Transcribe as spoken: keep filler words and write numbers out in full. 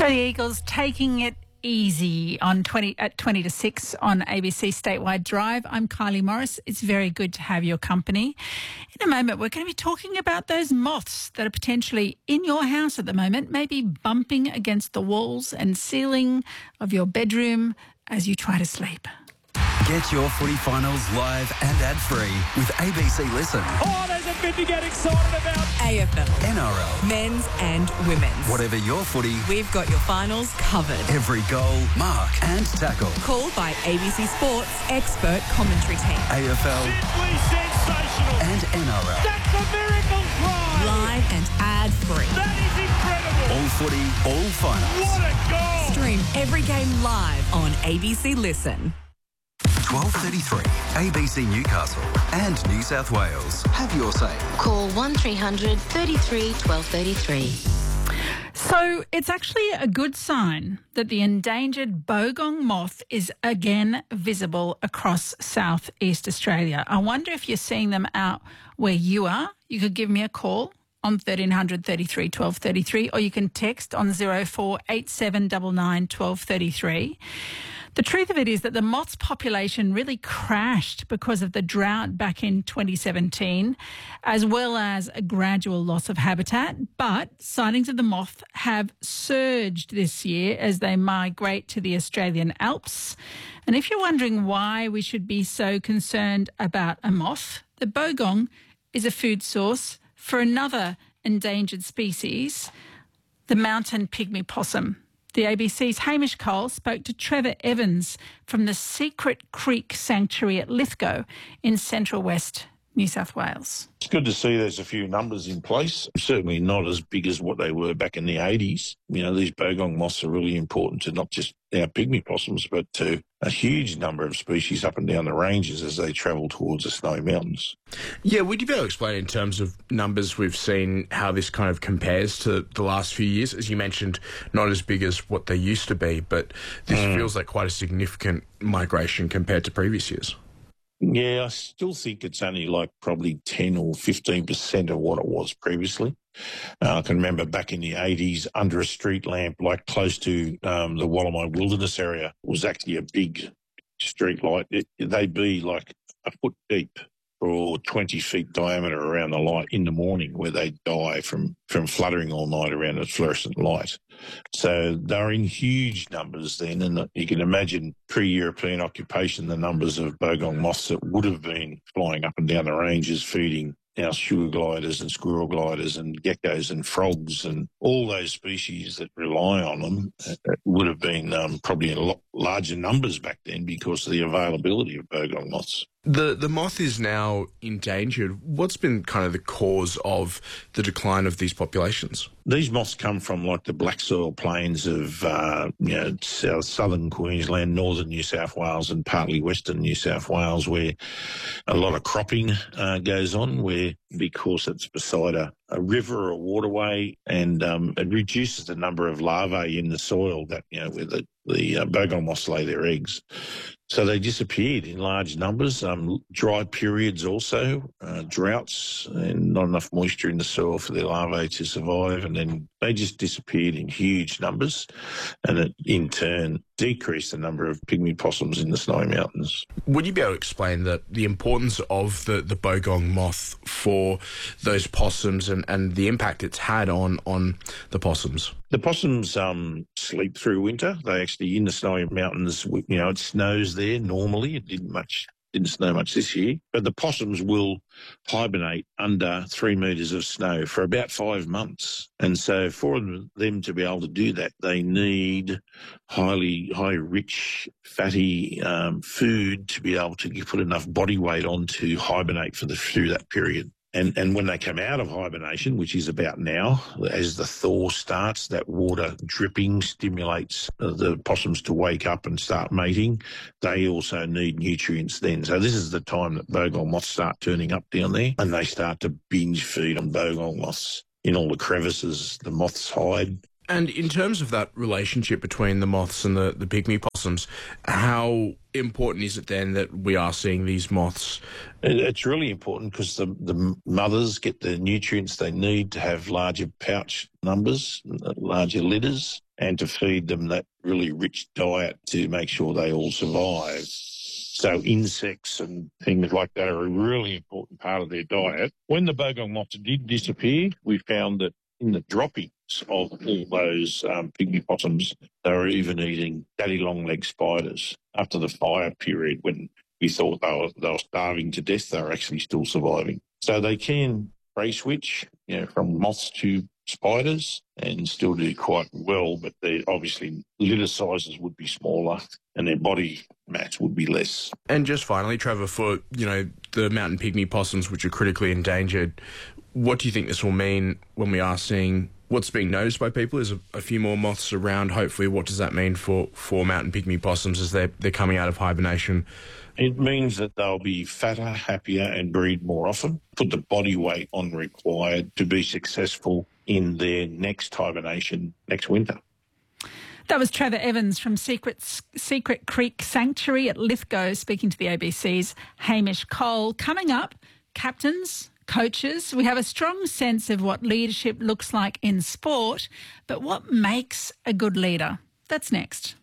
So the Eagles taking it easy on twenty at twenty to six on A B C Statewide Drive. I'm Kylie Morris. It's very good to have your company. In a moment, we're going to be talking about those moths that are potentially in your house at the moment, maybe bumping against the walls and ceiling of your bedroom as you try to sleep. Get your footy finals live and ad-free with A B C Listen. Oh, there's a bit to get excited about. A F L. N R L. Men's and women's. Whatever your footy, We've got your finals covered. every goal, mark and tackle. Called by A B C Sports expert commentary team. A F L Simply sensational. and N R L. That's a miracle try. Live and ad-free. That is incredible. All footy, all finals. What a goal. Stream every game live on A B C Listen. twelve thirty-three, A B C Newcastle and New South Wales. Have your say. Call one three hundred thirty-three twelve thirty-three. So it's actually a good sign that the endangered bogong moth is again visible across southeast Australia. I wonder if you're seeing them out where you are. You could give me a call on thirteen hundred thirty-three twelve thirty-three, or you can text on zero four eight seven nine nine twelve thirty-three. The truth of it is that the moth's population really crashed because of the drought back in twenty seventeen, as well as a gradual loss of habitat. But sightings of the moth have surged this year as they migrate to the Australian Alps. And if you're wondering why we should be so concerned about a moth, the bogong is a food source for another endangered species, the mountain pygmy possum. The A B C's Hamish Cole spoke to Trevor Evans from the Secret Creek Sanctuary at Lithgow in central west New South Wales. It's good to see there's a few numbers in place. Certainly not as big as what they were back in the eighties. You know, these bogong moths are really important to not just our pygmy possums, but to a huge number of species up and down the ranges as they travel towards the Snowy Mountains. Yeah, would you be able to explain in terms of numbers we've seen how this kind of compares to the last few years? As you mentioned, not as big as what they used to be, but this mm. feels like quite a significant migration compared to previous years. Yeah, I still think it's only like probably ten or fifteen percent of what it was previously. Uh, I can remember back in the eighties, under a street lamp, like close to um, the Wallamai Wilderness area, was actually a big street light. It, they'd be like a foot deep or twenty feet diameter around the light in the morning, where they'd die from, from fluttering all night around a fluorescent light. So they're in huge numbers then, and you can imagine pre-European occupation, the numbers of bogong moths that would have been flying up and down the ranges feeding our sugar gliders and squirrel gliders and geckos and frogs and all those species that rely on them uh, would have been um, probably in a lot larger numbers back then because of the availability of bogong moths. The the moth is now endangered. What's been kind of the cause of the decline of these populations? These moths come from like the black soil plains of uh, you know, south, southern Queensland, northern New South Wales and partly western New South Wales, where a lot of cropping uh, goes on, where because it's beside a, a river or a waterway, and um, it reduces the number of larvae in the soil that, you know, where the, the uh, bogong moths lay their eggs. So they disappeared in large numbers. Um, dry periods also, uh, droughts and not enough moisture in the soil for their larvae to survive. And then they just disappeared in huge numbers. And it, in turn, decreased the number of pygmy possums in the Snowy Mountains. Would you be able to explain that the importance of the, the bogong moth for those possums and, and the impact it's had on, on the possums? The possums um, sleep through winter. They actually, in the Snowy Mountains, you know, it snows there normally. It didn't much, didn't snow much this year. But the possums will hibernate under three metres of snow for about five months. And so for them to be able to do that, they need highly, high rich, fatty um, food to be able to put enough body weight on to hibernate for the through that period. And and when they come out of hibernation, which is about now, as the thaw starts, that water dripping stimulates the possums to wake up and start mating. They also need nutrients then. So this is the time that bogong moths start turning up down there, and they start to binge feed on bogong moths in all the crevices the moths hide. And in terms of that relationship between the moths and the, the pygmy possums, how important is it then that we are seeing these moths? It's really important because the, the mothers get the nutrients they need to have larger pouch numbers, larger litters. and to feed them that really rich diet to make sure they all survive. So insects and things like that are a really important part of their diet. When the bogong moths did disappear, we found that in the droppings of all those um, pygmy possums, they were even eating daddy long-legged spiders. After the fire period, when we thought they were, they were starving to death, they were actually still surviving. So they can prey switch, you know, from moths to spiders and still do quite well, but they obviously litter sizes would be smaller and their body mass would be less. And just finally, Trevor, for, you know, the mountain pygmy possums, which are critically endangered, what do you think this will mean when we are seeing what's being noticed by people is a, a few more moths around? Hopefully, what does that mean for, for mountain pygmy possums as they're, they're coming out of hibernation? It means that they'll be fatter, happier and breed more often, put the body weight on required to be successful in their next hibernation next winter. That was Trevor Evans from Secret, Secret Creek Sanctuary at Lithgow speaking to the A B C's Hamish Cole. Coming up, captains, coaches, we have a strong sense of what leadership looks like in sport, but what makes a good leader? That's next.